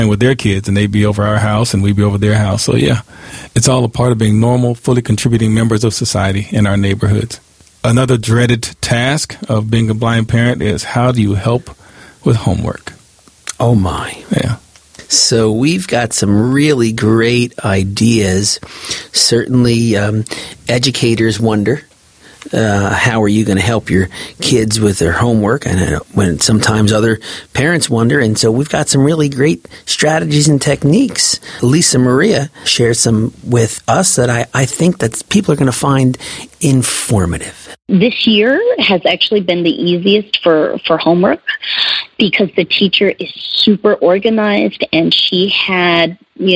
with their kids, and they'd be over our house and we'd be over their house. So yeah, it's all a part of being normal, fully contributing members of society in our neighborhoods. Another dreaded task of being a blind parent is, how do you help with homework? Oh my. Yeah. So we've got some really great ideas. Certainly educators wonder, how are you going to help your kids with their homework? And when sometimes other parents wonder. And so we've got some really great strategies and techniques. Lisa Maria shares some with us that I think that people are going to find informative. This year has actually been the easiest for homework because the teacher is super organized, and she had,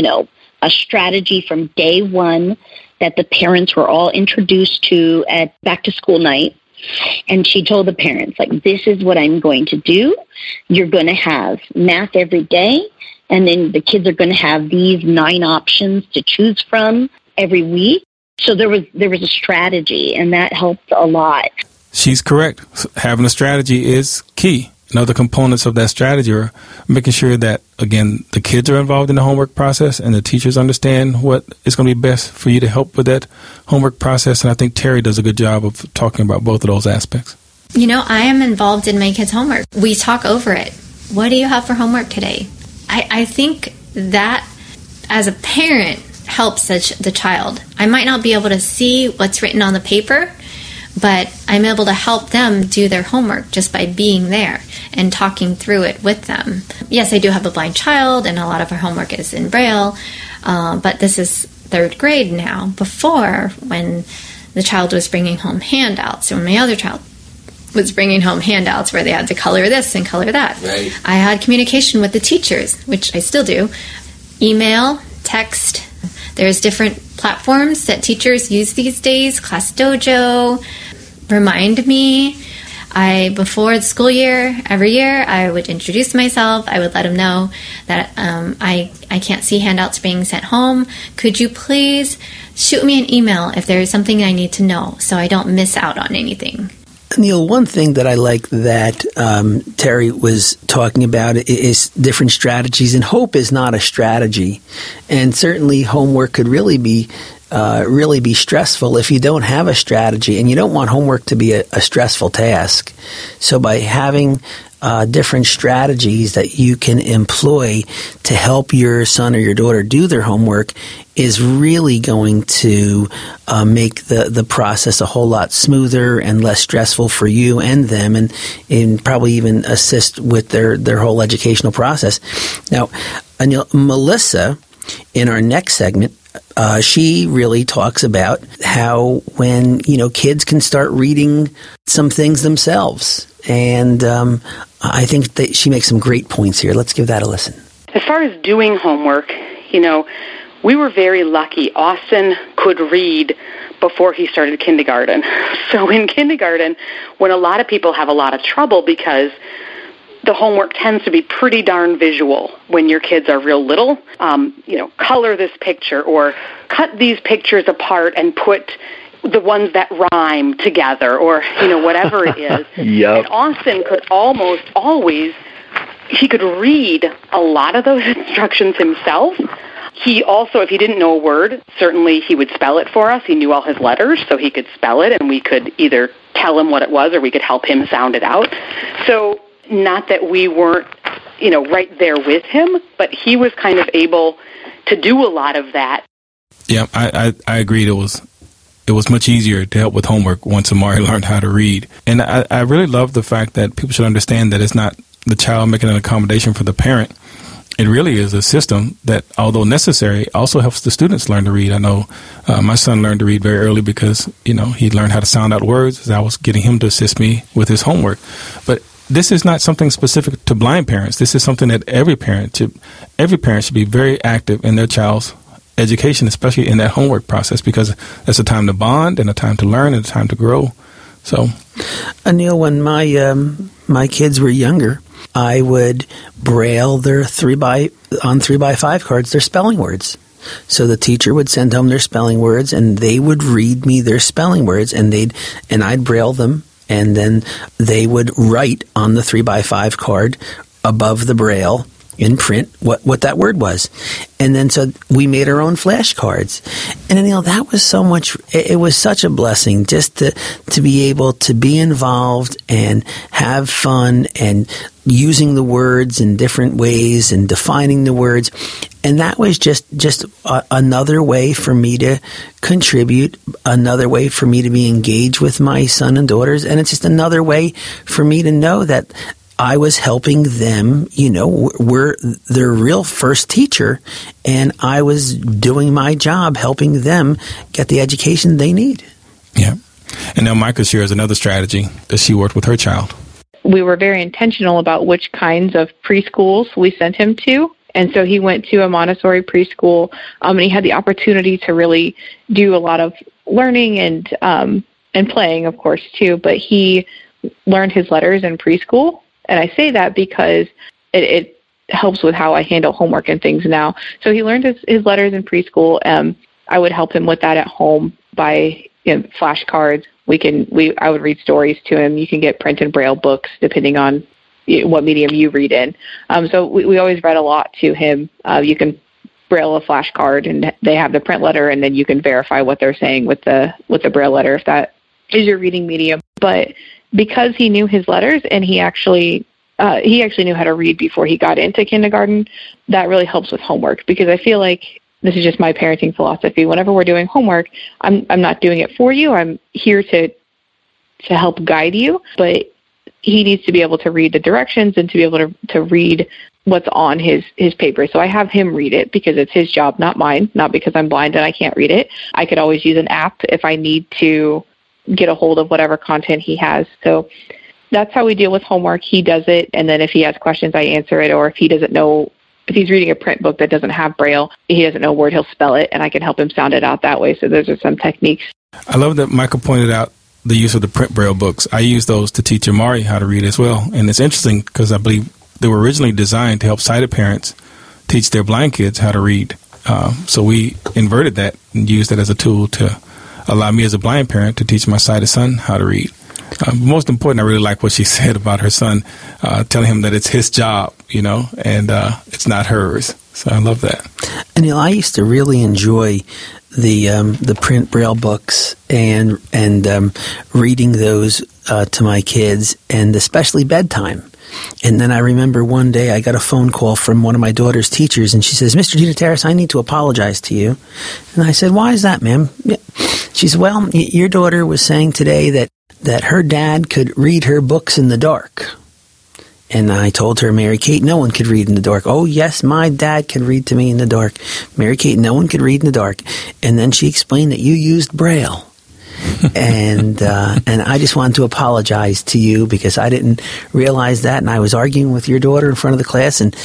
a strategy from day one that the parents were all introduced to at back to school night. And she told the parents, this is what I'm going to do. You're going to have math every day, and then the kids are going to have these 9 options to choose from every week. So there was a strategy, and that helped a lot. She's correct. Having a strategy is key. And other components of that strategy are making sure that, again, the kids are involved in the homework process and the teachers understand what is going to be best for you to help with that homework process. And I think Terry does a good job of talking about both of those aspects. I am involved in my kids' homework. We talk over it. What do you have for homework today? I think that as a parent helps the child. I might not be able to see what's written on the paper, but I'm able to help them do their homework just by being there and talking through it with them. Yes, I do have a blind child, and a lot of our homework is in Braille, but this is 3rd grade now. Before, when the child was bringing home handouts, or my other child was bringing home handouts where they had to color this and color that. Right. I had communication with the teachers, which I still do. Email, text. There's different platforms that teachers use these days. Class Dojo, Remind Me. Before the school year, every year, I would introduce myself. I would let them know that I can't see handouts being sent home. Could you please shoot me an email if there is something I need to know so I don't miss out on anything? Neil, one thing that I like that Terry was talking about is different strategies, and hope is not a strategy. And certainly homework could really be stressful if you don't have a strategy, and you don't want homework to be a stressful task. So by having different strategies that you can employ to help your son or your daughter do their homework is really going to make the process a whole lot smoother and less stressful for you and them, and probably even assist with their whole educational process. Now, Anil, Melissa, in our next segment, she really talks about how when, kids can start reading some things themselves. And I think that she makes some great points here. Let's give that a listen. As far as doing homework, we were very lucky. Austin could read before he started kindergarten. So in kindergarten, when a lot of people have a lot of trouble because the homework tends to be pretty darn visual when your kids are real little, color this picture or cut these pictures apart and put the ones that rhyme together or, whatever it is. Yep. And Austin could almost always, he could read a lot of those instructions himself. He also, if he didn't know a word, certainly he would spell it for us. He knew all his letters, so he could spell it, and we could either tell him what it was or we could help him sound it out. So not that we weren't, right there with him, but he was kind of able to do a lot of that. Yeah, I agreed. It was much easier to help with homework once Amari learned how to read. And I really love the fact that people should understand that it's not the child making an accommodation for the parent. It really is a system that, although necessary, also helps the students learn to read. I know my son learned to read very early because, he learned how to sound out words as I was getting him to assist me with his homework. But this is not something specific to blind parents. This is something that every parent should be very active in their child's education, especially in that homework process, because that's a time to bond and a time to learn and a time to grow. So, Anil, when my kids were younger, I would braille their 3x5 cards their spelling words. So the teacher would send home their spelling words, and they would read me their spelling words, and I'd braille them, and then they would write on the 3x5 card above the braille in print what that word was. And then so we made our own flashcards. And Anil, that was so much, it was such a blessing just to be able to be involved and have fun and using the words in different ways and defining the words. And that was just another way for me to contribute, another way for me to be engaged with my son and daughters. And it's just another way for me to know that I was helping them, we're their real first teacher, and I was doing my job helping them get the education they need. Yeah. And now Micah shares another strategy that she worked with her child. We were very intentional about which kinds of preschools we sent him to. And so he went to a Montessori preschool, and he had the opportunity to really do a lot of learning and playing, of course, too. But he learned his letters in preschool. And I say that because it helps with how I handle homework and things now. So he learned his letters in preschool. I would help him with that at home by flashcards. I would read stories to him. You can get print and Braille books depending on what medium you read in. So we always read a lot to him. You can Braille a flashcard, and they have the print letter, and then you can verify what they're saying with the Braille letter if that is your reading medium. But because he knew his letters and he actually knew how to read before he got into kindergarten, that really helps with homework, because I feel like this is just my parenting philosophy. Whenever we're doing homework, I'm not doing it for you. I'm here to help guide you, but he needs to be able to read the directions and to be able to read what's on his paper. So I have him read it because it's his job, not mine, not because I'm blind and I can't read it. I could always use an app if I need to get a hold of whatever content he has. So that's how we deal with homework. He does it, and then if he has questions, I answer it, or if he doesn't know, if he's reading a print book that doesn't have Braille, he doesn't know a word, he'll spell it, and I can help him sound it out that way. So those are some techniques. I love that Michael pointed out the use of the print Braille books. I use those to teach Amari how to read as well. And it's interesting because I believe they were originally designed to help sighted parents teach their blind kids how to read. So we inverted that and used it as a tool to allow me as a blind parent to teach my sighted son how to read. Most important, I really like what she said about her son, telling him that it's his job, and it's not hers. So I love that. And I used to really enjoy the print Braille books and reading those to my kids, and especially bedtime. And then I remember one day I got a phone call from one of my daughter's teachers, and she says, "Mr. DeTerrace, I need to apologize to you." And I said, "Why is that, ma'am?" She said, "Well, your daughter was saying today that her dad could read her books in the dark." And I told her, "Mary Kate, no one could read in the dark." "Oh, yes, my dad could read to me in the dark." "Mary Kate, no one could read in the dark." And then she explained that you used Braille. and I just wanted to apologize to you because I didn't realize that, and I was arguing with your daughter in front of the class, and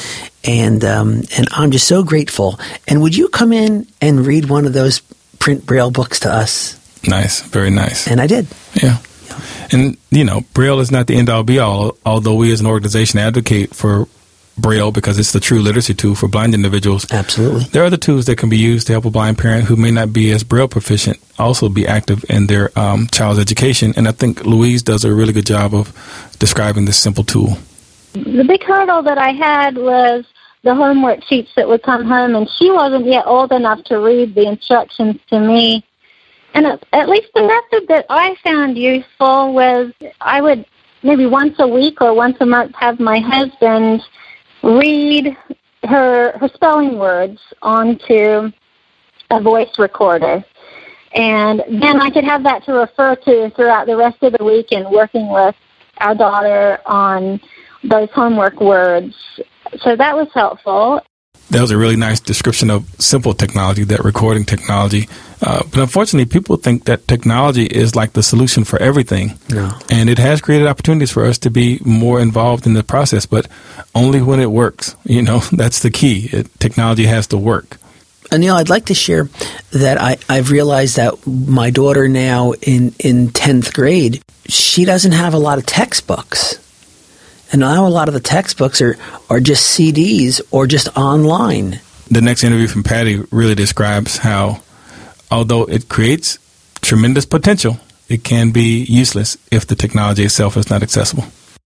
I'm just so grateful. And would you come in and read one of those print Braille books to us? Nice, very nice. And I did. Yeah. And, Braille is not the end-all, be-all, although we as an organization advocate for Braille because it's the true literacy tool for blind individuals. Absolutely. There are other tools that can be used to help a blind parent who may not be as Braille proficient also be active in their child's education. And I think Louise does a really good job of describing this simple tool. The big hurdle that I had was the homework sheets that would come home, and she wasn't yet old enough to read the instructions to me. And at least the method that I found useful was I would maybe once a week or once a month have my husband read her spelling words onto a voice recorder. And then I could have that to refer to throughout the rest of the week in working with our daughter on those homework words. So that was helpful. That was a really nice description of simple technology, that recording technology. But unfortunately, people think that technology is like the solution for everything. No. And it has created opportunities for us to be more involved in the process, but only when it works. That's the key. Technology has to work. Anil, I'd like to share that I've realized that my daughter now in 10th grade, she doesn't have a lot of textbooks. And now a lot of the textbooks are just CDs or just online. The next interview from Patty really describes how, although it creates tremendous potential, it can be useless if the technology itself is not accessible.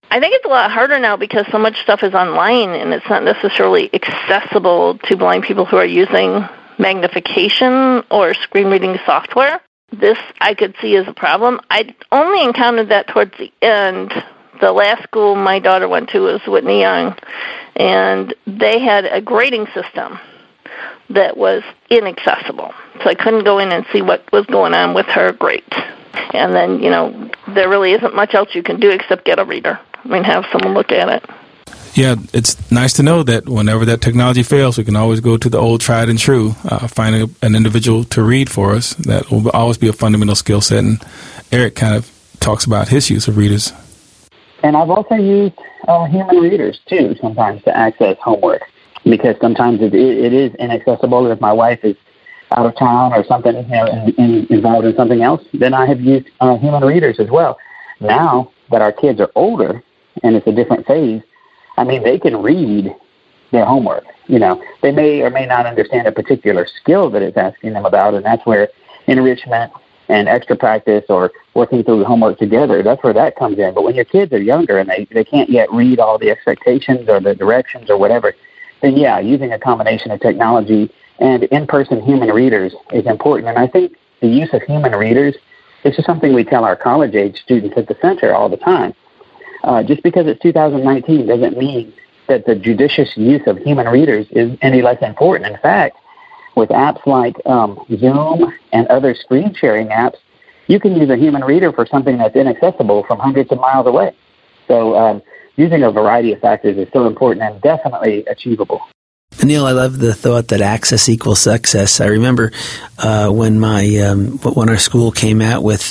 I think it's a lot harder now because so much stuff is online and it's not necessarily accessible to blind people who are using magnification or screen reading software. This I could see as a problem. I only encountered that towards the end. The last school my daughter went to was Whitney Young, and they had a grading system that was inaccessible. So I couldn't go in and see what was going on with her grades. And then, there really isn't much else you can do except get a reader. Have someone look at it. Yeah, it's nice to know that whenever that technology fails, we can always go to the old tried and true, finding an individual to read for us. That will always be a fundamental skill set. And Eric kind of talks about his use of readers. And I've also used human readers, too, sometimes to access homework, because sometimes it is inaccessible. If my wife is out of town or something, involved in something else, then I have used human readers as well. Now that our kids are older and it's a different phase, they can read their homework. They may or may not understand a particular skill that it's asking them about, and that's where enrichment and extra practice or working through the homework together, that's where that comes in. But when your kids are younger and they can't yet read all the expectations or the directions or whatever, then yeah, using a combination of technology and in-person human readers is important. And I think the use of human readers is just something we tell our college-age students at the center all the time. Just because it's 2019 doesn't mean that the judicious use of human readers is any less important. In fact, with apps like Zoom and other screen-sharing apps, you can use a human reader for something that's inaccessible from hundreds of miles away. So using a variety of factors is still important and definitely achievable. Neil, I love the thought that access equals success. I remember when our school came out with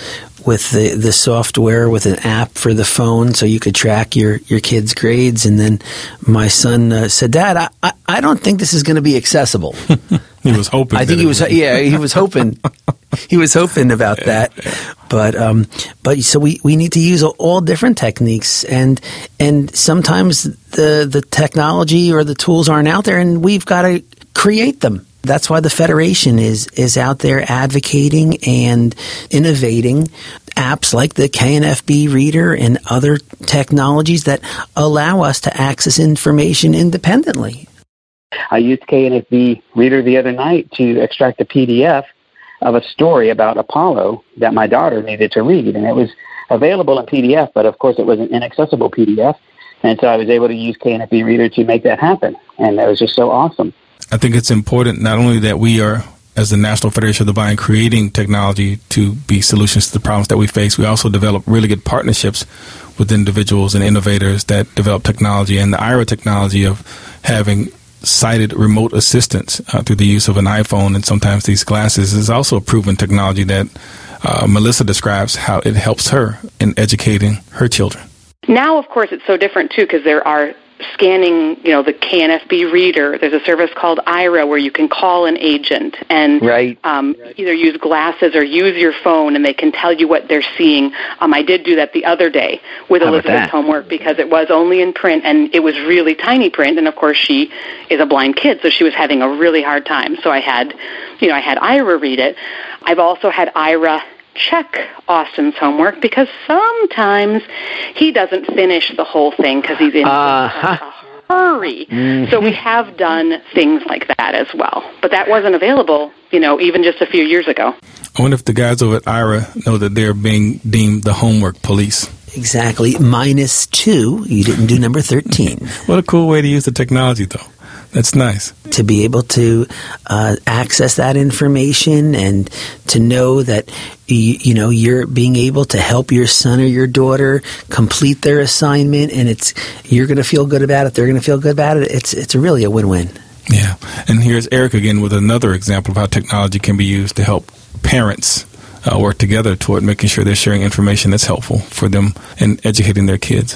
the software with an app for the phone, so you could track your kids' grades. And then my son said, "Dad, I don't think this is going to be accessible." He was hoping. I think he was. Yeah, he was hoping. He was hoping about that. But so we need to use all different techniques, and sometimes the technology or the tools aren't out there, and we've got to create them. That's why the Federation is out there advocating and innovating apps like the KNFB Reader and other technologies that allow us to access information independently. I used KNFB Reader the other night to extract a PDF of a story about Apollo that my daughter needed to read, and it was available in PDF, but of course it was an inaccessible PDF, and so I was able to use KNFB Reader to make that happen, and that was just so awesome. I think it's important not only that we are, as the National Federation of the Blind, creating technology to be solutions to the problems that we face, we also develop really good partnerships with individuals and innovators that develop technology, and the IRA technology of having sighted remote assistance through the use of an iPhone and sometimes these glasses is also a proven technology that Melissa describes how it helps her in educating her children. Now, of course, it's so different, too, because there are scanning, the KNFB Reader. There's a service called IRA where you can call an agent and either use glasses or use your phone, and they can tell you what they're seeing. I did do that the other day with Elizabeth's homework because it was only in print, and it was really tiny print, and of course she is a blind kid, so she was having a really hard time. So I had IRA read it. I've also had IRA check Austin's homework because sometimes he doesn't finish the whole thing because he's in a hurry. Mm-hmm. So we have done things like that as well. But that wasn't available, even just a few years ago. I wonder if the guys over at IRA know that they're being deemed the homework police. Exactly. -2. You didn't do number 13. What a cool way to use the technology, though. That's nice. To be able to access that information and to know that, you're being able to help your son or your daughter complete their assignment, and you're going to feel good about it, they're going to feel good about it. It's really a win-win. Yeah. And here's Eric again with another example of how technology can be used to help parents work together toward making sure they're sharing information that's helpful for them in educating their kids.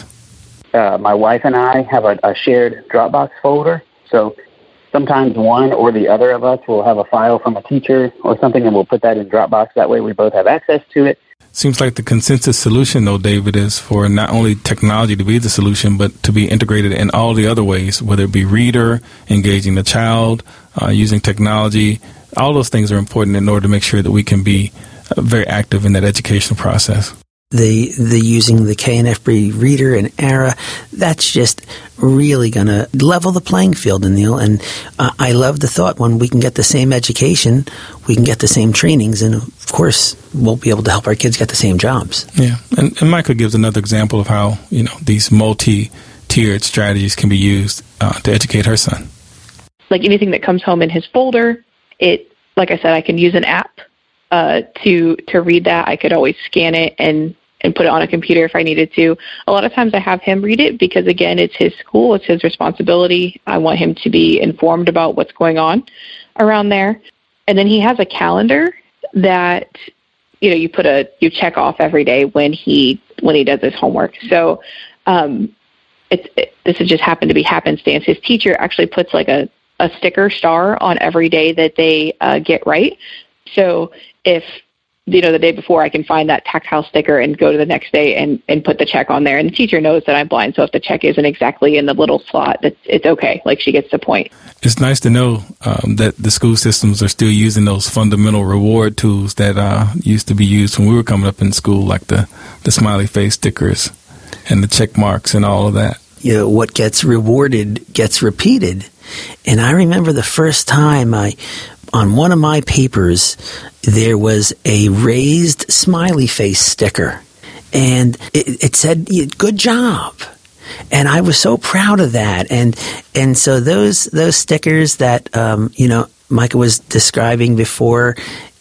My wife and I have a shared Dropbox folder. So sometimes one or the other of us will have a file from a teacher or something, and we'll put that in Dropbox. That way we both have access to it. Seems like the consensus solution, though, David, is for not only technology to be the solution, but to be integrated in all the other ways, whether it be reader, engaging the child, using technology. All those things are important in order to make sure that we can be very active in that educational process. the using the KNF reader and ARA, that's just really going to level the playing field, Neil. And I love the thought when we can get the same education, we can get the same trainings, and of course, we'll be able to help our kids get the same jobs. Yeah, and Michael gives another example of how these multi-tiered strategies can be used to educate her son. Like anything that comes home in his folder, like I said, I can use an app to read that. I could always scan it and put it on a computer if I needed to. A lot of times I have him read it because, again, it's his school, it's his responsibility. I want him to be informed about what's going on around there. And then he has a calendar that you check off every day when he does his homework. So this has just happened to be happenstance. His teacher actually puts like a sticker star on every day that they get right. So if, the day before, I can find that tactile sticker and go to the next day and put the check on there. And the teacher knows that I'm blind, so if the check isn't exactly in the little slot, it's okay. Like, she gets the point. It's nice to know that the school systems are still using those fundamental reward tools that used to be used when we were coming up in school, like the smiley face stickers and the check marks and all of that. What gets rewarded gets repeated. And I remember the first time on one of my papers, there was a raised smiley face sticker, and it said, "Good job." And I was so proud of that. And so those stickers that, Micah was describing before,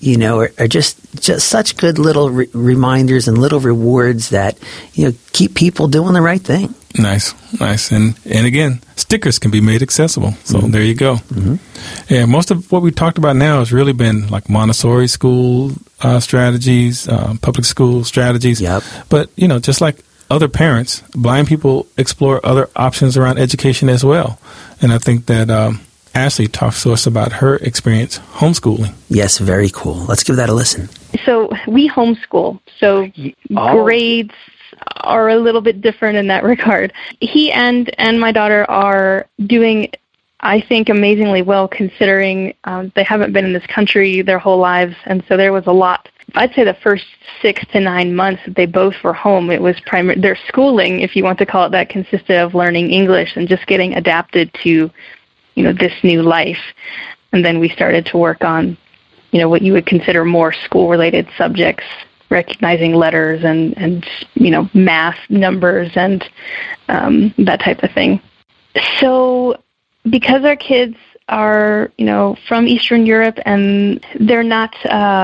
are just such good little reminders and little rewards that, keep people doing the right thing. Nice. And again, stickers can be made accessible. So There you go. Mm-hmm. Yeah, most of what we talked about now has really been like Montessori school strategies, public school strategies. Yep. But, just like other parents, blind people explore other options around education as well. And I think that Ashley talks to us about her experience homeschooling. Yes, very cool. Let's give that a listen. So we homeschool. So grades are a little bit different in that regard. He and my daughter are doing, I think, amazingly well, considering they haven't been in this country their whole lives, and so there was a lot. I'd say the first 6 to 9 months that they both were home, it was their schooling, if you want to call it that, consisted of learning English and just getting adapted to, this new life. And then we started to work on, what you would consider more school-related subjects, recognizing letters and math, numbers, and that type of thing. So because our kids are, from Eastern Europe, and they're not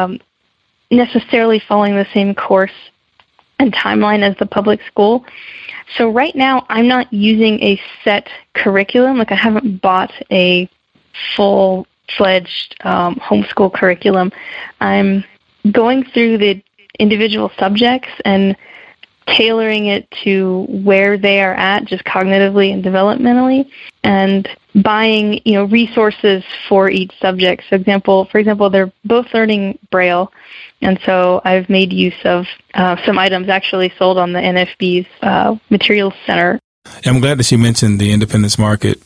necessarily following the same course and timeline as the public school, so right now I'm not using a set curriculum. Like, I haven't bought a full-fledged homeschool curriculum. I'm going through the individual subjects and tailoring it to where they are at, just cognitively and developmentally, and buying, resources for each subject. For example, they're both learning Braille, and so I've made use of some items actually sold on the NFB's Materials Center. I'm glad that she mentioned the Independence Market,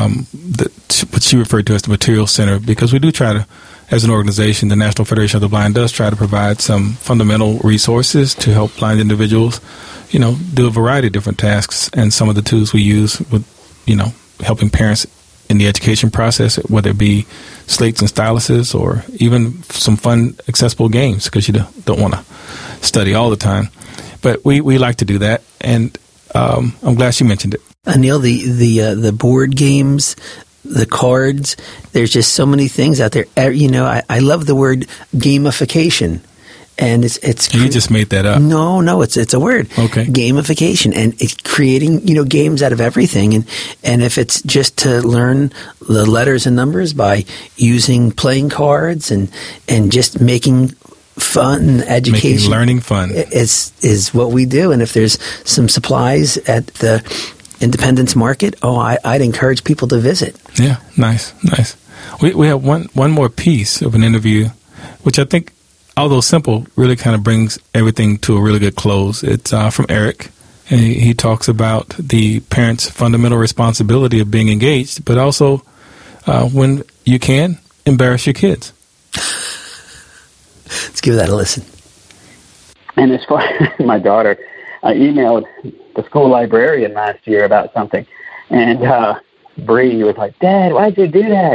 what she referred to as the Materials Center, because we do try to, as an organization, the National Federation of the Blind does try to provide some fundamental resources to help blind individuals, do a variety of different tasks. And some of the tools we use with, helping parents in the education process, whether it be slates and styluses or even some fun, accessible games, because you don't want to study all the time. But we like to do that, and I'm glad she mentioned it. Neil, the board games, the cards, there's just so many things out there. I love the word gamification. And it's you just made that up. No, it's a word. Okay. Gamification, and it's creating, games out of everything. And if it's just to learn the letters and numbers by using playing cards and just making fun education. Making learning fun. Is what we do. And if there's some supplies at the Independence Market, I'd encourage people to visit. Yeah, nice. We have one more piece of an interview, which I think, although simple, really kind of brings everything to a really good close. It's from Eric, and he talks about the parents' fundamental responsibility of being engaged, but also when you can, embarrass your kids. Let's give that a listen. And as far as my daughter, I emailed the school librarian last year about something, and Bree was like, "Dad, why'd you do that?"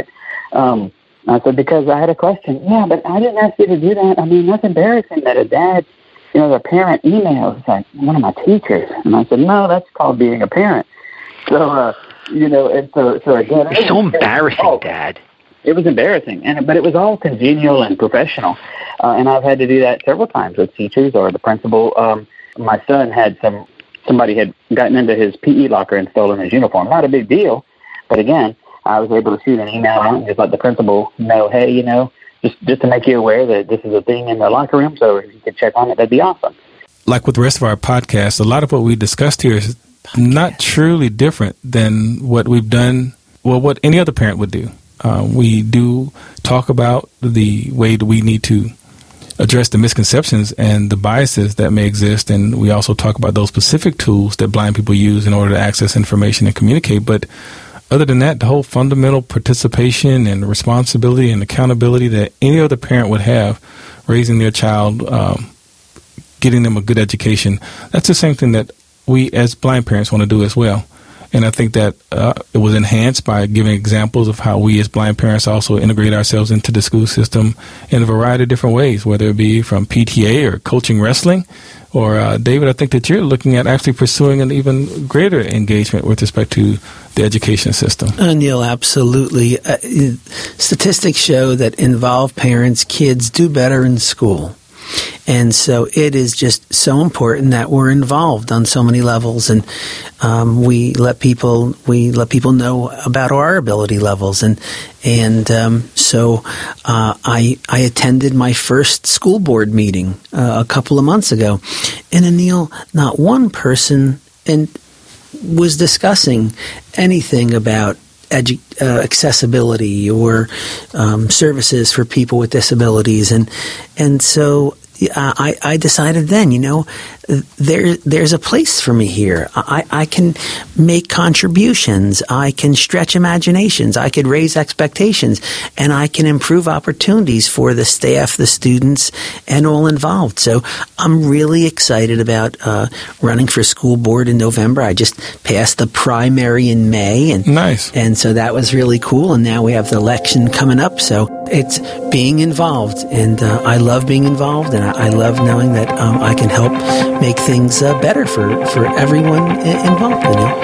I said, "Because I had a question." "Yeah, but I didn't ask you to do that. I mean, that's embarrassing that a dad, the parent emails like one of my teachers." And I said, "No, that's called being a parent." So, and so again, it's so embarrassing, Dad. It was embarrassing, but it was all congenial and professional. And I've had to do that several times with teachers or the principal. My son had somebody had gotten into his PE locker and stolen his uniform. Not a big deal, but again, I was able to shoot an email out and just let the principal know, "Hey, just to make you aware that this is a thing in the locker room, so if you could check on it, that'd be awesome." Like with the rest of our podcast, a lot of what we discussed here is not truly different than what we've done, what any other parent would do. We do talk about the way that we need to address the misconceptions and the biases that may exist, and we also talk about those specific tools that blind people use in order to access information and communicate. But other than that, the whole fundamental participation and responsibility and accountability that any other parent would have raising their child, getting them a good education, that's the same thing that we as blind parents want to do as well. And I think that it was enhanced by giving examples of how we as blind parents also integrate ourselves into the school system in a variety of different ways, whether it be from PTA or coaching wrestling. Or, David, I think that you're looking at actually pursuing an even greater engagement with respect to the education system. Neil, absolutely. Statistics show that involved parents, kids do better in school. And so it is just so important that we're involved on so many levels, and we let people know about our ability levels, and so I attended my first school board meeting a couple of months ago, and Anil, not one person was discussing anything about accessibility or services for people with disabilities, and so I decided then, there's a place for me here. I can make contributions. I can stretch imaginations. I could raise expectations, and I can improve opportunities for the staff, the students, and all involved. So I'm really excited about running for school board in November. I just passed the primary in May, and nice. And so that was really cool. And now we have the election coming up. So it's being involved, and I love being involved, and I love knowing that I can help make things better for everyone involved in it.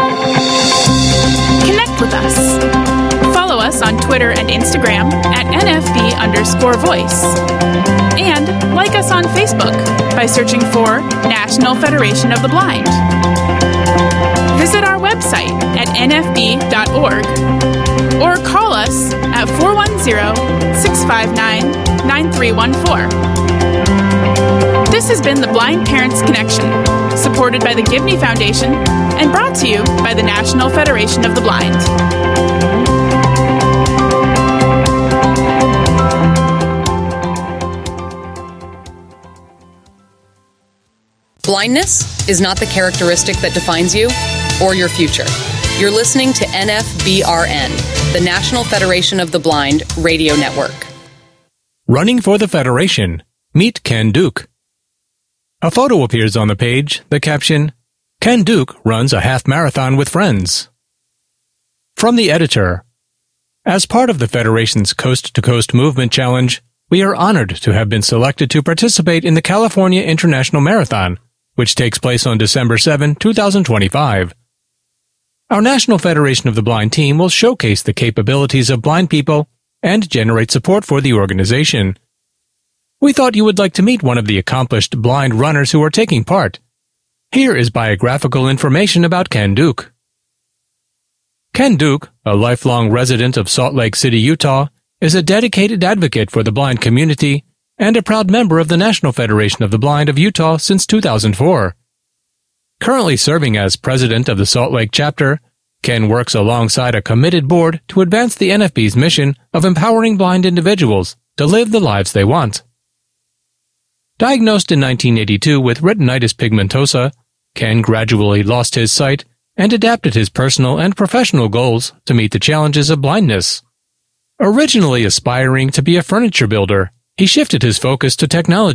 Connect with us. Follow us on Twitter and Instagram at NFB_voice. And like us on Facebook by searching for National Federation of the Blind. Visit our website at nfb.org or call us at 410-659-9314. This has been the Blind Parents Connection, supported by the Gibney Foundation and brought to you by the National Federation of the Blind. Blindness is not the characteristic that defines you or your future. You're listening to NFBRN, the National Federation of the Blind radio network. Running for the Federation. Meet Ken Duke. A photo appears on the page, the caption, "Ken Duke runs a half marathon with friends." From the editor, as part of the Federation's Coast to Coast Movement Challenge, we are honored to have been selected to participate in the California International Marathon, which takes place on December 7, 2025. Our National Federation of the Blind team will showcase the capabilities of blind people and generate support for the organization. We thought you would like to meet one of the accomplished blind runners who are taking part. Here is biographical information about Ken Duke. Ken Duke, a lifelong resident of Salt Lake City, Utah, is a dedicated advocate for the blind community and a proud member of the National Federation of the Blind of Utah since 2004. Currently serving as president of the Salt Lake chapter, Ken works alongside a committed board to advance the NFB's mission of empowering blind individuals to live the lives they want. Diagnosed in 1982 with retinitis pigmentosa, Ken gradually lost his sight and adapted his personal and professional goals to meet the challenges of blindness. Originally aspiring to be a furniture builder, he shifted his focus to technology,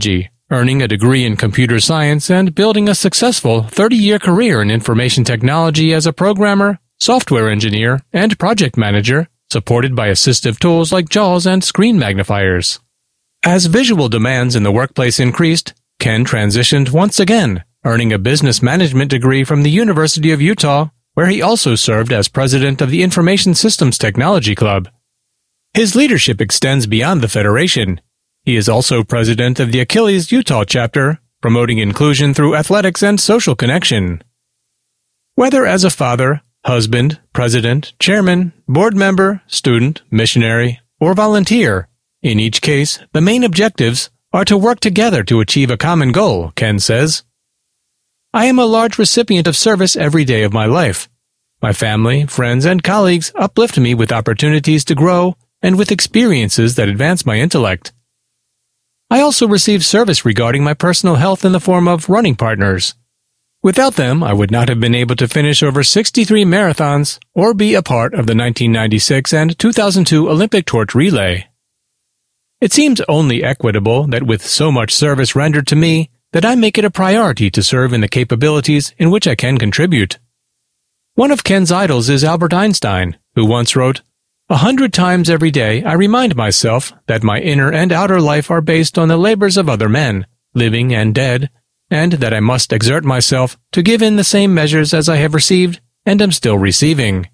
earning a degree in computer science and building a successful 30-year career in information technology as a programmer, software engineer, and project manager, supported by assistive tools like JAWS and screen magnifiers. As visual demands in the workplace increased, Ken transitioned once again, earning a business management degree from the University of Utah, where he also served as president of the Information Systems Technology Club. His leadership extends beyond the Federation. He is also president of the Achilles Utah chapter, promoting inclusion through athletics and social connection. Whether as a father, husband, president, chairman, board member, student, missionary, or volunteer, in each case, the main objectives are to work together to achieve a common goal, Ken says. I am a large recipient of service every day of my life. My family, friends, and colleagues uplift me with opportunities to grow and with experiences that advance my intellect. I also receive service regarding my personal health in the form of running partners. Without them, I would not have been able to finish over 63 marathons or be a part of the 1996 and 2002 Olympic torch relay. It seems only equitable that with so much service rendered to me, that I make it a priority to serve in the capabilities in which I can contribute. One of Ken's idols is Albert Einstein, who once wrote, 100 times every day I remind myself that my inner and outer life are based on the labors of other men, living and dead, and that I must exert myself to give in the same measures as I have received and am still receiving.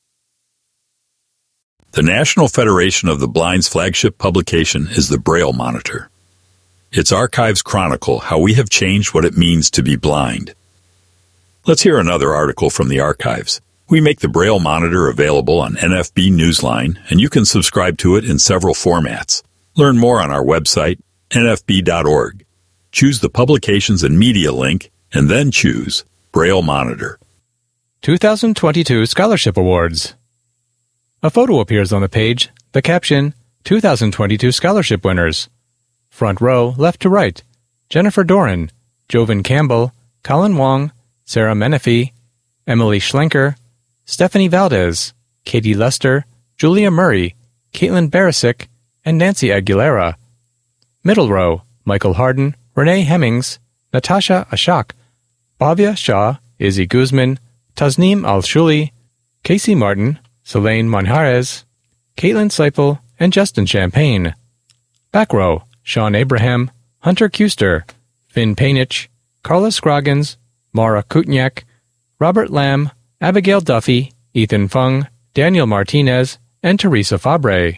The National Federation of the Blind's flagship publication is the Braille Monitor. Its archives chronicle how we have changed what it means to be blind. Let's hear another article from the archives. We make the Braille Monitor available on NFB Newsline, and you can subscribe to it in several formats. Learn more on our website, nfb.org. Choose the Publications and Media link, and then choose Braille Monitor. 2022 Scholarship Awards. A photo appears on the page, the caption, 2022 Scholarship Winners. Front row, left to right, Jennifer Doran, Jovan Campbell, Colin Wong, Sarah Menifee, Emily Schlenker, Stephanie Valdez, Katie Lester, Julia Murray, Caitlin Barisic, and Nancy Aguilera. Middle row, Michael Harden, Renee Hemmings, Natasha Ashok, Bhavya Shah, Izzy Guzman, Tasneem Al-Shuli, Casey Martin, Selene Manjarez, Caitlin Seipel, and Justin Champagne. Back row, Sean Abraham, Hunter Kuster, Finn Painich, Carla Scroggins, Mara Kutniak, Robert Lamb, Abigail Duffy, Ethan Fung, Daniel Martinez, and Teresa Fabre.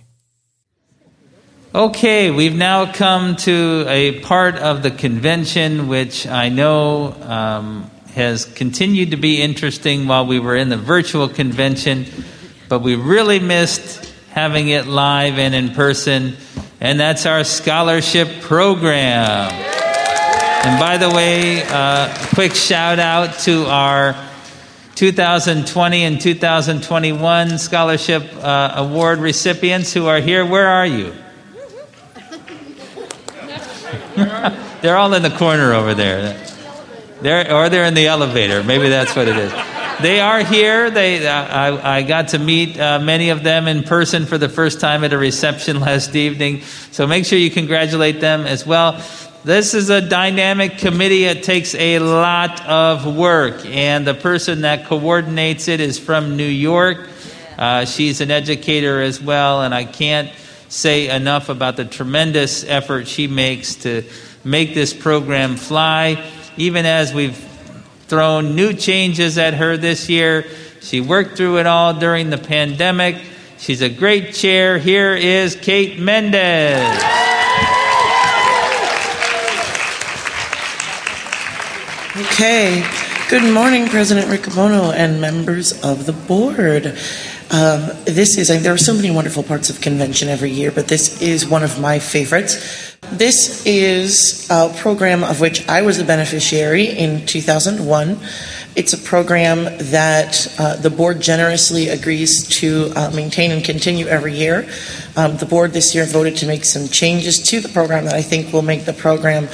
Okay, we've now come to a part of the convention which I know has continued to be interesting while we were in the virtual convention, but we really missed having it live and in person, and that's our scholarship program. And by the way, quick shout out to our 2020 and 2021 scholarship award recipients who are here. Where are you? They're all in the corner over there. They're in the elevator. Maybe that's what it is. They are here. I got to meet many of them in person for the first time at a reception last evening. So make sure you congratulate them as well. This is a dynamic committee. It takes a lot of work, and the person that coordinates it is from New York. She's an educator as well, and I can't say enough about the tremendous effort she makes to make this program fly. Even as we've thrown new changes at her this year, she worked through it all during the pandemic. She's a great chair. Here is Kate Mendez. Okay. Good morning, President Riccobono and members of the board. There are so many wonderful parts of convention every year, but this is one of my favorites. This is a program of which I was a beneficiary in 2001. It's a program that the board generously agrees to maintain and continue every year. The board this year voted to make some changes to the program that I think will make the program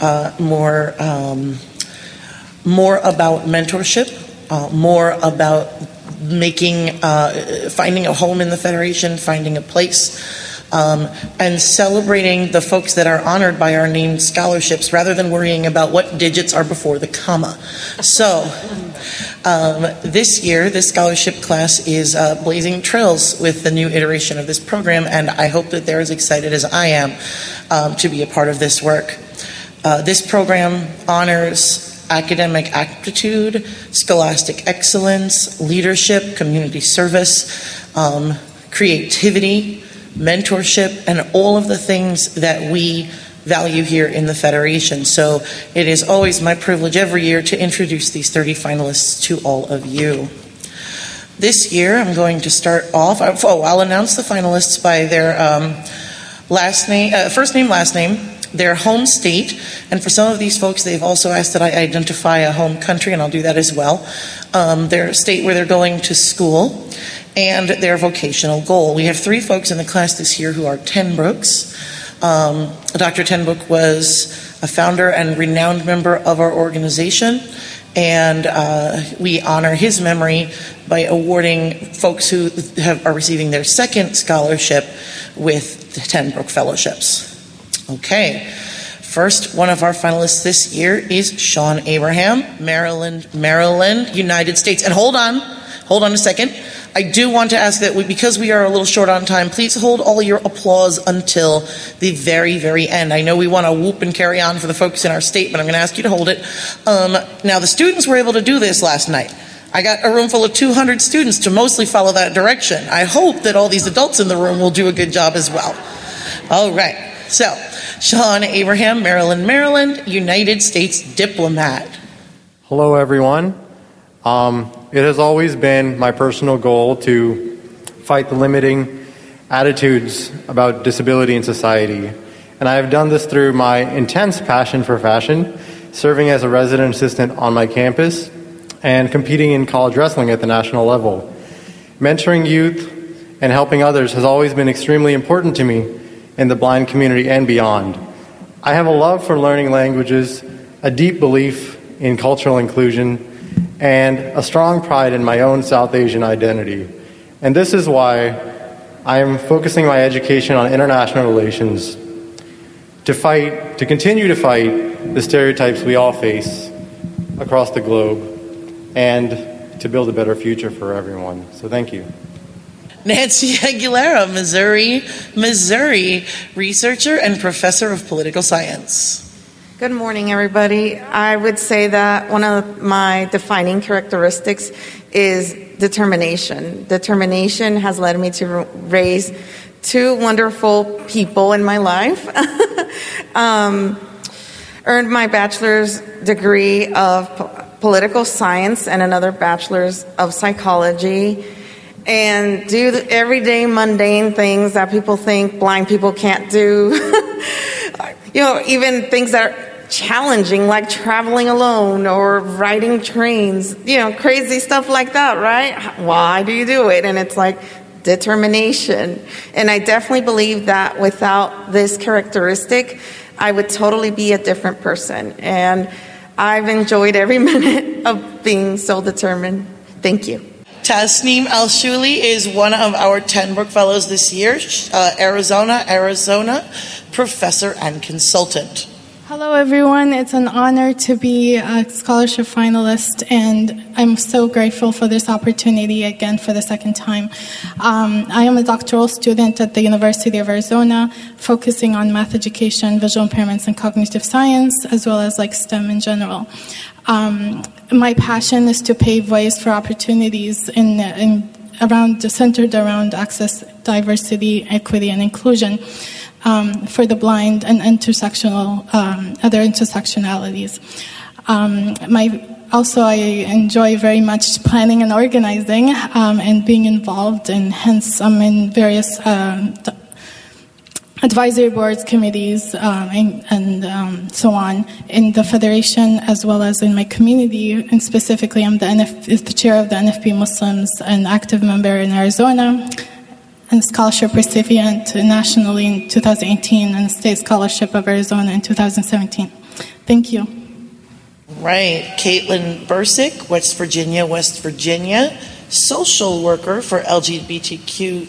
more about mentorship, more about finding a home in the Federation, finding a place, and celebrating the folks that are honored by our named scholarships rather than worrying about what digits are before the comma. So this year, this scholarship class is blazing trails with the new iteration of this program, and I hope that they're as excited as I am to be a part of this work. This program honors academic aptitude, scholastic excellence, leadership, community service, creativity, mentorship, and all of the things that we value here in the Federation. So it is always my privilege every year to introduce these 30 finalists to all of you. This year, I'm going to start off, I'll announce the finalists by their first name, last name, their home state, and for some of these folks, they've also asked that I identify a home country, and I'll do that as well, their state where they're going to school, and their vocational goal. We have 3 folks in the class this year who are Tenbrooks. Dr. Tenbrook was a founder and renowned member of our organization, and we honor his memory by awarding folks who are receiving their second scholarship with the Tenbrook Fellowships. Okay, first one of our finalists this year is Sean Abraham, Maryland, United States. And hold on a second. I do want to ask that because we are a little short on time, please hold all your applause until the very, very end. I know we want to whoop and carry on for the folks in our state, but I'm going to ask you to hold it. Now, the students were able to do this last night. I got a room full of 200 students to mostly follow that direction. I hope that all these adults in the room will do a good job as well. All right. So, Sean Abraham, Maryland, United States diplomat. Hello, everyone. It has always been my personal goal to fight the limiting attitudes about disability in society. And I have done this through my intense passion for fashion, serving as a resident assistant on my campus, and competing in college wrestling at the national level. Mentoring youth and helping others has always been extremely important to me in the blind community and beyond. I have a love for learning languages, a deep belief in cultural inclusion, and a strong pride in my own South Asian identity. And this is why I am focusing my education on international relations to continue to fight the stereotypes we all face across the globe and to build a better future for everyone. So thank you. Nancy Aguilera, Missouri, researcher and professor of political science. Good morning, everybody. I would say that one of my defining characteristics is determination. Determination has led me to raise 2 wonderful people in my life. Earned my bachelor's degree of political science and another bachelor's of psychology, and do the everyday mundane things that people think blind people can't do. Even things that are challenging, like traveling alone or riding trains, crazy stuff like that, right? Why do you do it? And it's like determination. And I definitely believe that without this characteristic, I would totally be a different person. And I've enjoyed every minute of being so determined. Thank you. Tasneem Al-Shuli is one of our Tenbrook Fellows this year, Arizona, professor and consultant. Hello, everyone. It's an honor to be a scholarship finalist, and I'm so grateful for this opportunity again for the second time. I am a doctoral student at the University of Arizona, focusing on math education, visual impairments, and cognitive science, as well as STEM in general. My passion is to pave ways for opportunities centered around access, diversity, equity, and inclusion for the blind and other intersectionalities. I enjoy very much planning and organizing and being involved, and hence I'm in various advisory boards, committees, and so on in the Federation, as well as in my community. And specifically, I'm the chair of the NFB Muslims, an active member in Arizona, and scholarship recipient nationally in 2018, and State Scholarship of Arizona in 2017. Thank you. Right. Caitlin Bursick, West Virginia, social worker for LGBTQ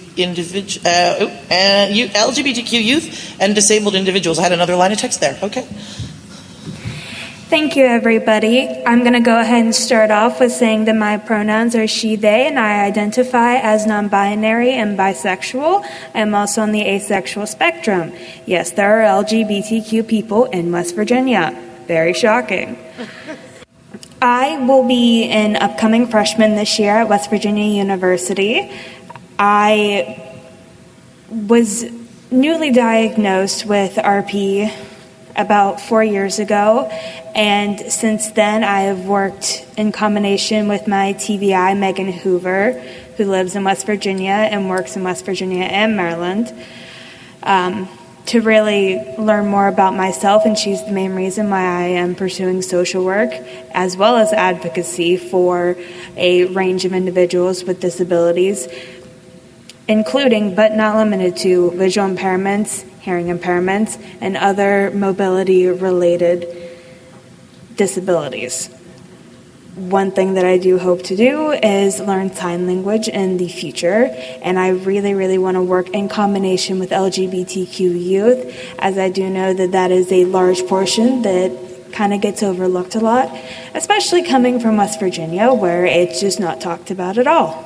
LGBTQ youth and disabled individuals. I had another line of text there. Okay. Thank you, everybody. I'm going to go ahead and start off with saying that my pronouns are she, they, and I identify as non-binary and bisexual. I'm also on the asexual spectrum. Yes, there are LGBTQ people in West Virginia. Very shocking. I will be an upcoming freshman this year at West Virginia University. I was newly diagnosed with RP about 4 years ago, and since then I have worked in combination with my TVI, Megan Hoover, who lives in West Virginia and works in West Virginia and Maryland, to really learn more about myself, and she's the main reason why I am pursuing social work as well as advocacy for a range of individuals with disabilities, including but not limited to visual impairments, hearing impairments, and other mobility-related disabilities. One thing that I do hope to do is learn sign language in the future, and I really, really want to work in combination with LGBTQ youth, as I do know that that is a large portion that kind of gets overlooked a lot, especially coming from West Virginia, where it's just not talked about at all.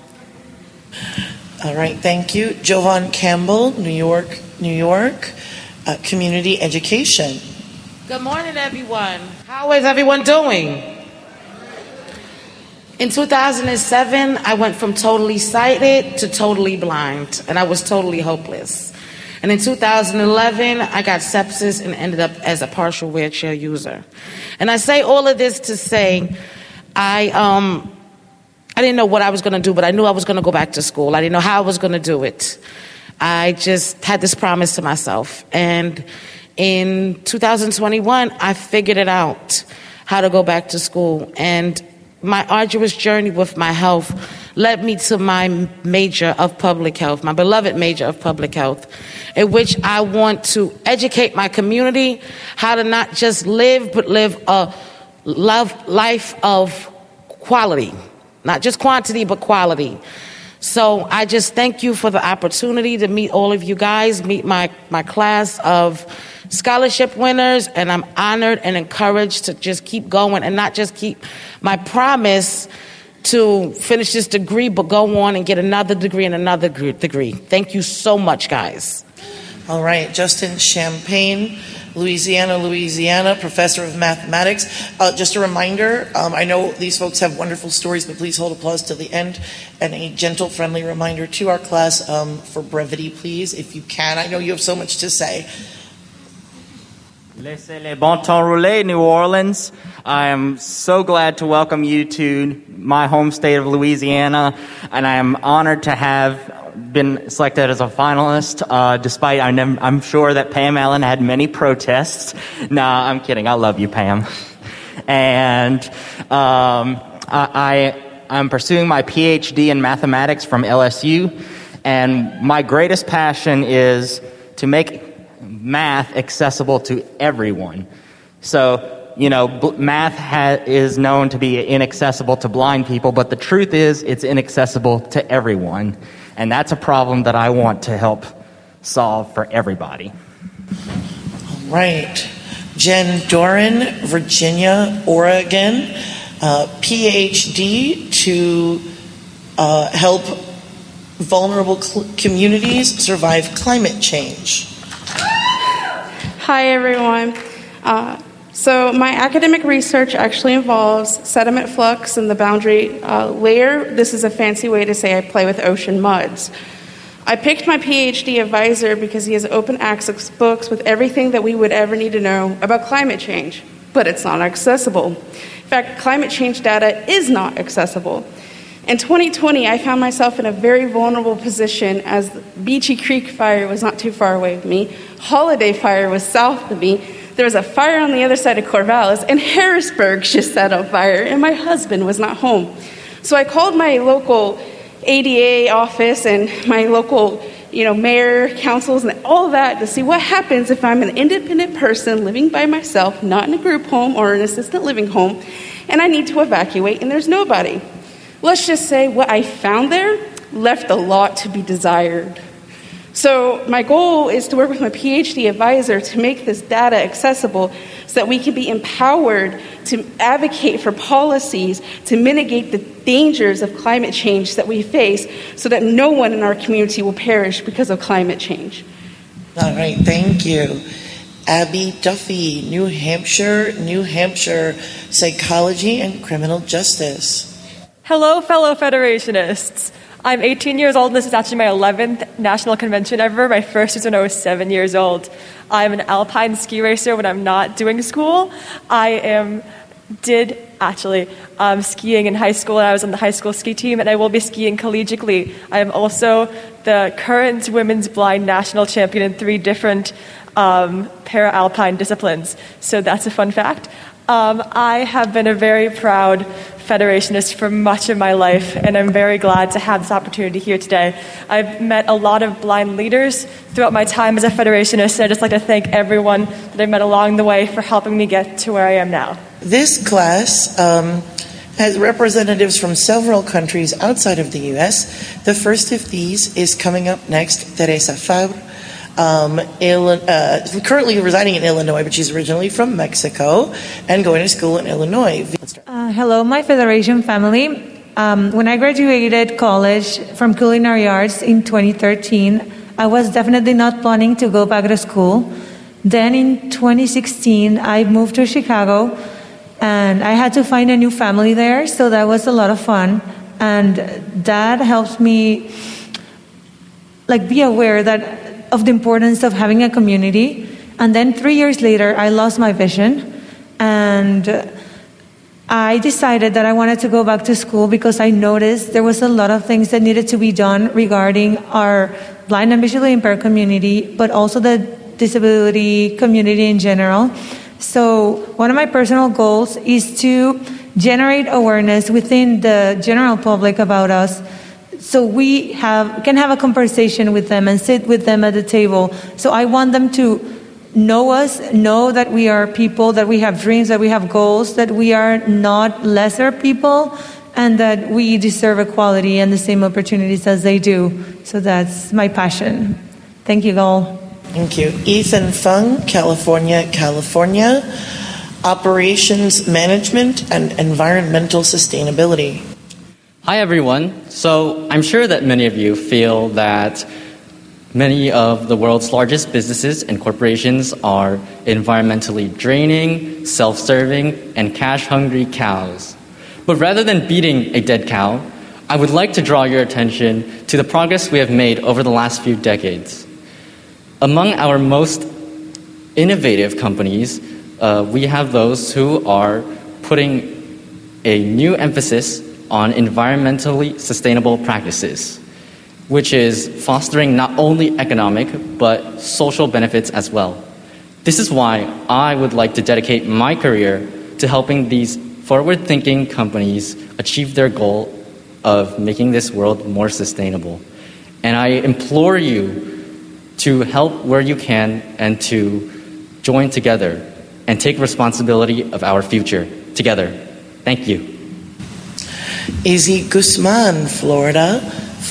All right, thank you. Jovan Campbell, New York, Community Education. Good morning, everyone. How is everyone doing? In 2007, I went from totally sighted to totally blind, and I was totally hopeless. And in 2011, I got sepsis and ended up as a partial wheelchair user. And I say all of this to say, I didn't know what I was going to do, but I knew I was going to go back to school. I didn't know how I was going to do it. I just had this promise to myself. And in 2021, I figured it out, how to go back to school. And my arduous journey with my health led me to my major of public health, my beloved major of public health, in which I want to educate my community how to not just live, but live a life of quality. Not just quantity, but quality. So I just thank you for the opportunity to meet all of you guys, meet my class of scholarship winners, and I'm honored and encouraged to just keep going and not just keep my promise to finish this degree, but go on and get another degree and another degree. Thank you so much, guys. All right, Justin Champagne, Louisiana, professor of mathematics. Just a reminder, I know these folks have wonderful stories, but please hold applause till the end. And a gentle, friendly reminder to our class for brevity, please, if you can. I know you have so much to say. Laissez les bon temps rouler, New Orleans. I am so glad to welcome you to my home state of Louisiana, and I am honored to have been selected as a finalist, despite I'm sure that Pam Allen had many protests. Nah, I'm kidding. I love you, Pam. And I'm pursuing my PhD in mathematics from LSU, and my greatest passion is to make math accessible to everyone. So, math is known to be inaccessible to blind people, but the truth is it's inaccessible to everyone. And that's a problem that I want to help solve for everybody. All right. Jen Doran, Virginia, Oregon, PhD to help vulnerable communities survive climate change. Hi, everyone. So my academic research actually involves sediment flux and the boundary layer. This is a fancy way to say I play with ocean muds. I picked my PhD advisor because he has open access books with everything that we would ever need to know about climate change, but it's not accessible. In fact, climate change data is not accessible. In 2020, I found myself in a very vulnerable position as Beachy Creek fire was not too far away from me. Holiday fire was south of me. There was a fire on the other side of Corvallis, and Harrisburg just set on fire, and my husband was not home. So I called my local ADA office and my local, mayor, councils, and all of that to see what happens if I'm an independent person living by myself, not in a group home or an assisted living home, and I need to evacuate, and there's nobody. let's just say what I found there left a lot to be desired. So my goal is to work with my PhD advisor to make this data accessible so that we can be empowered to advocate for policies to mitigate the dangers of climate change that we face so that no one in our community will perish because of climate change. All right, thank you. Abby Duffy, New Hampshire, Psychology and Criminal Justice. Hello, fellow Federationists. I'm 18 years old, and this is actually my 11th national convention ever. My first was when I was 7 years old. I'm an alpine ski racer when I'm not doing school. I did skiing in high school, and I was on the high school ski team, and I will be skiing collegiately. I am also the current women's blind national champion in 3 different para-alpine disciplines. So that's a fun fact. I have been a very proud Federationist for much of my life, and I'm very glad to have this opportunity here today. I've met a lot of blind leaders throughout my time as a Federationist, and I'd just like to thank everyone that I've met along the way for helping me get to where I am now. This class has representatives from several countries outside of the U.S. The first of these is coming up next, Teresa Fabre. Currently residing in Illinois, but she's originally from Mexico and going to school in Illinois. Hello, my Federation family. When I graduated college from culinary arts in 2013, I was definitely not planning to go back to school. Then in 2016, I moved to Chicago, and I had to find a new family there, so that was a lot of fun. And that helps me be aware of the importance of having a community. And then 3 years later, I lost my vision, and I decided that I wanted to go back to school because I noticed there was a lot of things that needed to be done regarding our blind and visually impaired community, but also the disability community in general. So one of my personal goals is to generate awareness within the general public about us, so we can have a conversation with them and sit with them at the table. So I want them to know us, know that we are people, that we have dreams, that we have goals, that we are not lesser people, and that we deserve equality and the same opportunities as they do. So that's my passion. Thank you all. Thank you. Ethan Fung, California. Operations Management and Environmental Sustainability. Hi, everyone. So I'm sure that many of you feel that many of the world's largest businesses and corporations are environmentally draining, self-serving, and cash-hungry cows. But rather than beating a dead cow, I would like to draw your attention to the progress we have made over the last few decades. Among our most innovative companies, we have those who are putting a new emphasis on environmentally sustainable practices, which is fostering not only economic but social benefits as well. This is why I would like to dedicate my career to helping these forward-thinking companies achieve their goal of making this world more sustainable. And I implore you to help where you can and to join together and take responsibility of our future together. Thank you. Izzy Guzman, Florida.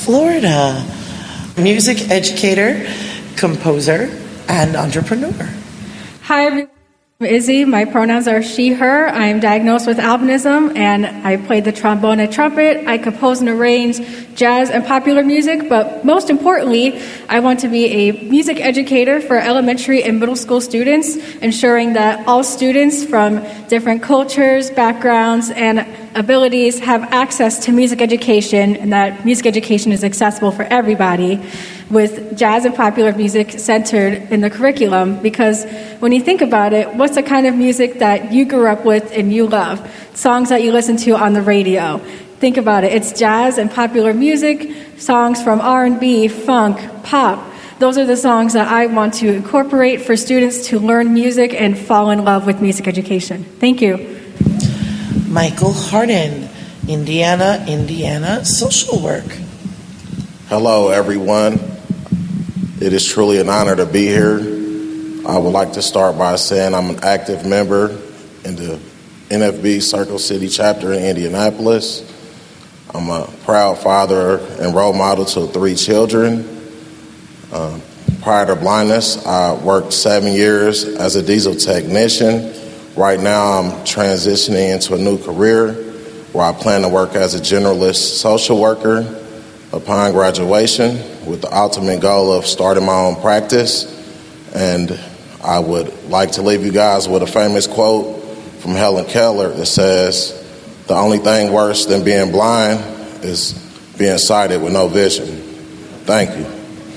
Music educator, composer, and entrepreneur. Hi, everyone. I'm Izzy. My pronouns are she, her. I'm diagnosed with albinism, and I play the trombone and trumpet. I compose and arrange jazz and popular music, but most importantly, I want to be a music educator for elementary and middle school students, ensuring that all students from different cultures, backgrounds, and abilities have access to music education, and that music education is accessible for everybody, with jazz and popular music centered in the curriculum. Because when you think about it, what's the kind of music that you grew up with and you love? Songs that you listen to on the radio. Think about it. It's jazz and popular music, songs from R&B, funk, pop. Those are the songs that I want to incorporate for students to learn music and fall in love with music education. Thank you. Michael Hardin, Indiana, social work. Hello, everyone. It is truly an honor to be here. I would like to start by saying I'm an active member in the NFB Circle City chapter in Indianapolis. I'm a proud father and role model to 3 children. Prior to blindness, I worked 7 years as a diesel technician. Right now, I'm transitioning into a new career where I plan to work as a generalist social worker upon graduation with the ultimate goal of starting my own practice. And I would like to leave you guys with a famous quote from Helen Keller that says, "The only thing worse than being blind is being sighted with no vision." Thank you.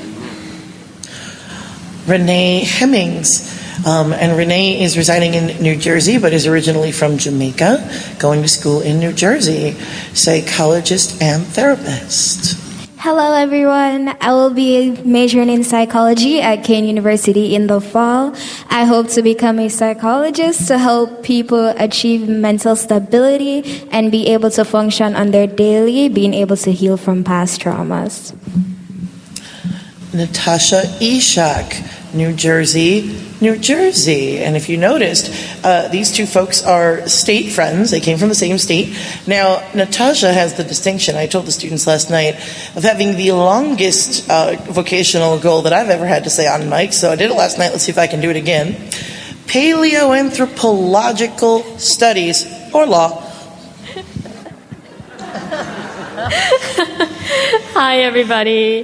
Renee Hemmings. And Renee is residing in New Jersey, but is originally from Jamaica, going to school in New Jersey, psychologist and therapist. Hello, everyone. I will be majoring in psychology at Kean University in the fall. I hope to become a psychologist to help people achieve mental stability and be able to function on their daily, being able to heal from past traumas. Natasha Ishak, New Jersey, New Jersey. And if you noticed, these two folks are state friends. They came from the same state. Now, Natasha has the distinction, I told the students last night, of having the longest vocational goal that I've ever had to say on mic. So I did it last night. Let's see if I can do it again. Paleoanthropological studies, or law. Hi, everybody.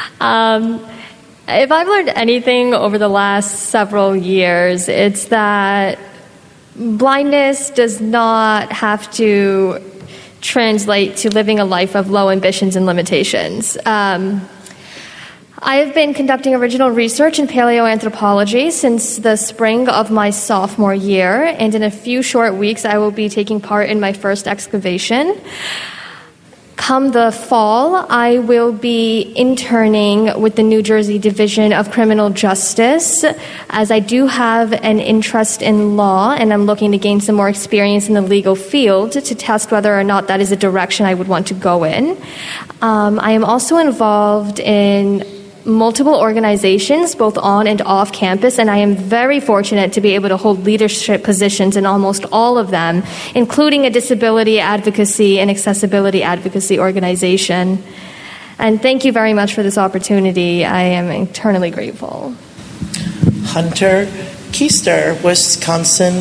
If I've learned anything over the last several years, it's that blindness does not have to translate to living a life of low ambitions and limitations. I have been conducting original research in paleoanthropology since the spring of my sophomore year, and in a few short weeks I will be taking part in my first excavation. Come the fall, I will be interning with the New Jersey Division of Criminal Justice, as I do have an interest in law, and I'm looking to gain some more experience in the legal field to test whether or not that is a direction I would want to go in. I am also involved in multiple organizations, both on and off campus, and I am very fortunate to be able to hold leadership positions in almost all of them, including a disability advocacy and accessibility advocacy organization. And thank you very much for this opportunity. I am eternally grateful. Hunter Keister, Wisconsin,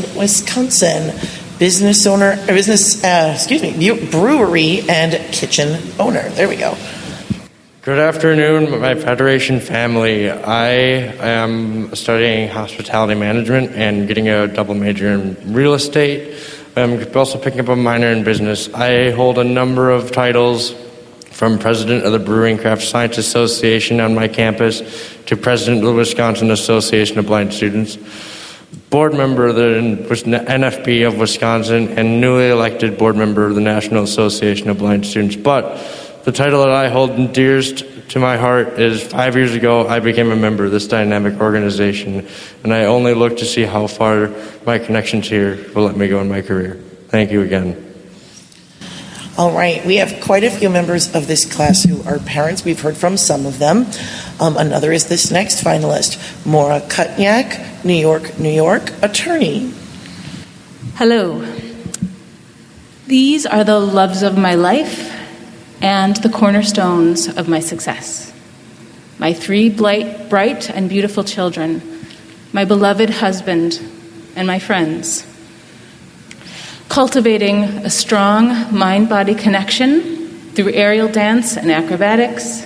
brewery and kitchen owner. There we go. Good afternoon, my Federation family. I am studying hospitality management and getting a double major in real estate. I'm also picking up a minor in business. I hold a number of titles, from president of the Brewing Craft Science Association on my campus to president of the Wisconsin Association of Blind Students, board member of the NFB of Wisconsin, and newly elected board member of the National Association of Blind Students. But the title that I hold dearest to my heart is 5 years ago I became a member of this dynamic organization, and I only look to see how far my connections here will let me go in my career. Thank you again. All right, we have quite a few members of this class who are parents. We've heard from some of them. Another is this next finalist, Maura Kutniak, New York, New York, attorney. Hello. These are the loves of my life and the cornerstones of my success. My 3 bright and beautiful children, my beloved husband, and my friends. Cultivating a strong mind-body connection through aerial dance and acrobatics.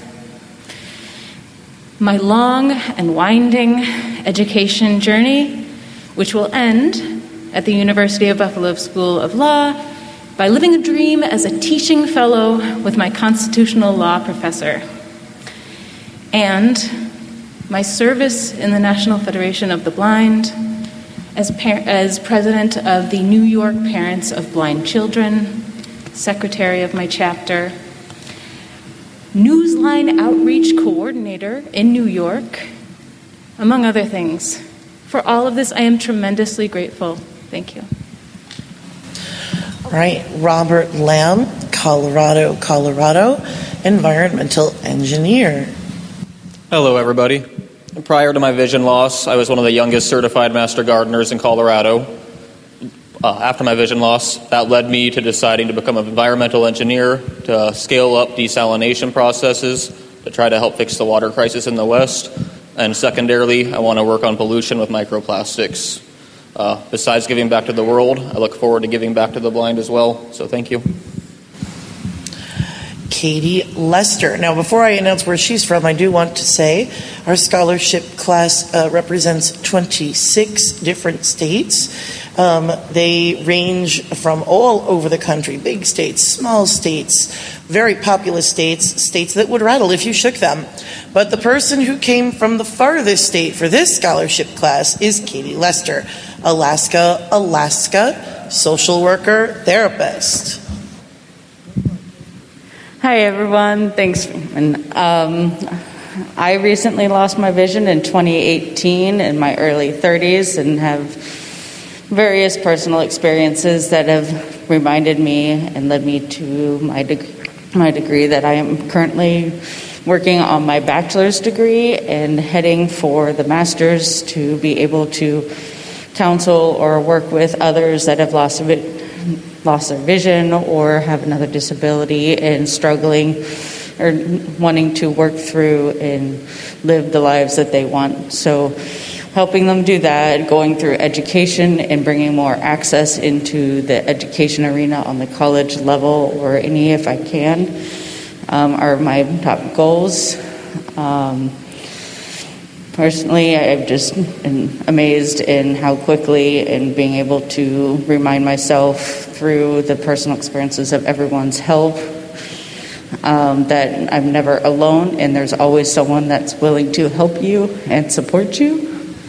My long and winding education journey, which will end at the University of Buffalo School of Law by living a dream as a teaching fellow with my constitutional law professor. And my service in the National Federation of the Blind as president of the New York Parents of Blind Children, secretary of my chapter, Newsline outreach coordinator in New York, among other things. For all of this, I am tremendously grateful. Thank you. Right, Robert Lamb, Colorado, environmental engineer. Hello, everybody. Prior to my vision loss, I was one of the youngest certified master gardeners in Colorado. After my vision loss, that led me to deciding to become an environmental engineer to scale up desalination processes to try to help fix the water crisis in the West. And secondarily, I want to work on pollution with microplastics. Besides giving back to the world, I look forward to giving back to the blind as well. So thank you. Katie Lester. Now, before I announce where she's from, I do want to say our scholarship class represents 26 different states. They range from all over the country, big states, small states, very populous states, states that would rattle if you shook them. But the person who came from the farthest state for this scholarship class is Katie Lester, Alaska, social worker, therapist. Hi, everyone. Thanks. I recently lost my vision in 2018 in my early 30s and have various personal experiences that have reminded me and led me to my degree that I am currently working on my bachelor's degree and heading for the master's to be able to counsel or work with others that have lost their vision or have another disability and struggling or wanting to work through and live the lives that they want. So helping them do that, going through education and bringing more access into the education arena on the college level or any if I can are my top goals. Personally, I've just been amazed in how quickly and being able to remind myself through the personal experiences of everyone's help that I'm never alone and there's always someone that's willing to help you and support you.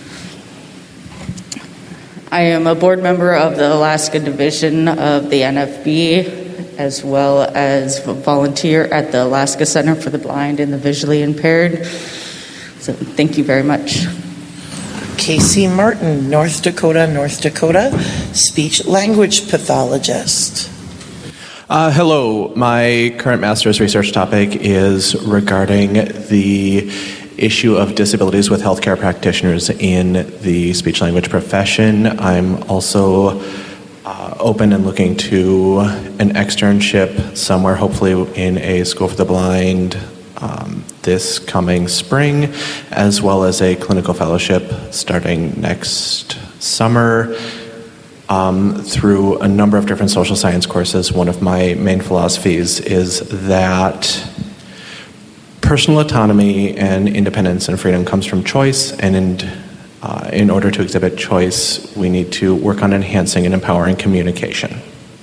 I am a board member of the Alaska Division of the NFB, as well as volunteer at the Alaska Center for the Blind and the Visually Impaired. So thank you very much. Casey Martin, North Dakota, speech language pathologist. Hello, my current master's research topic is regarding the issue of disabilities with healthcare practitioners in the speech language profession. I'm also open and looking to an externship somewhere, hopefully in a school for the blind this coming spring, as well as a clinical fellowship starting next summer through a number of different social science courses. One of my main philosophies is that personal autonomy and independence and freedom comes from choice, and in order to exhibit choice, we need to work on enhancing and empowering communication.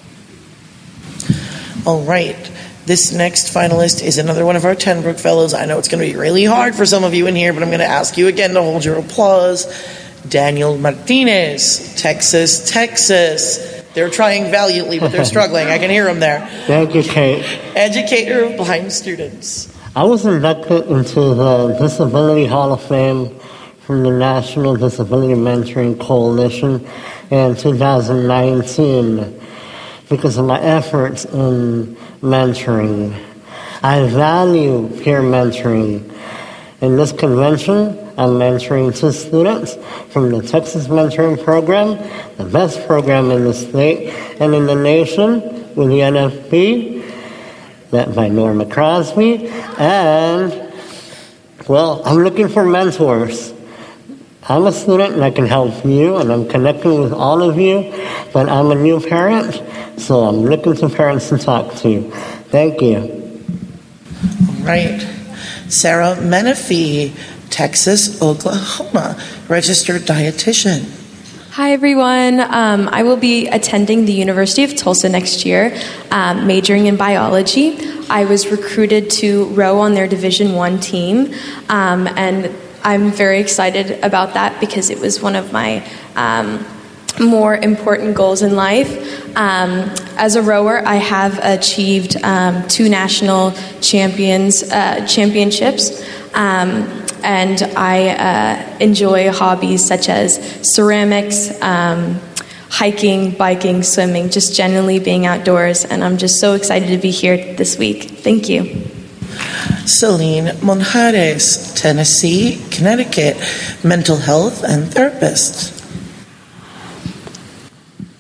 All right. This next finalist is another one of our Tenbrook Fellows. I know it's going to be really hard for some of you in here, but I'm going to ask you again to hold your applause. Daniel Martinez, Texas. They're trying valiantly, but they're struggling. I can hear them there. Thank you, Kate. Educator of blind students. I was inducted into the Disability Hall of Fame from the National Disability Mentoring Coalition in 2019 because of my efforts in mentoring. I value peer mentoring. In this convention, I'm mentoring 2 students from the Texas Mentoring Program, the best program in the state and in the nation with the NFB, led by Norma Crosby. And, well, I'm looking for mentors. I'm a student and I can help you, and I'm connecting with all of you, but I'm a new parent, so I'm looking to parents to talk to. Thank you. All right. Sarah Menifee, Texas, Oklahoma, registered dietitian. Hi, everyone. I will be attending the University of Tulsa next year, majoring in biology. I was recruited to row on their Division I team, and I'm very excited about that because it was one of my more important goals in life. As a rower, I have achieved 2 national championships, and I enjoy hobbies such as ceramics, hiking, biking, swimming, just generally being outdoors, and I'm just so excited to be here this week. Thank you. Celine Monjares, Tennessee, Connecticut, mental health and therapist.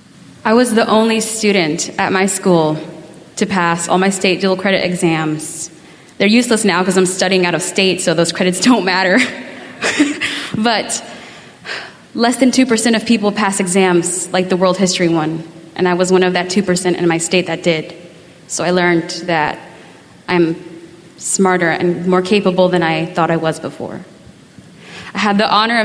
I was the only student at my school to pass all my state dual credit exams. They're useless now because I'm studying out of state, so those credits don't matter. But less than 2% of people pass exams like the world history one, and I was one of that 2% in my state that did. So I learned that I'm smarter and more capable than I thought I was before. I had the honor of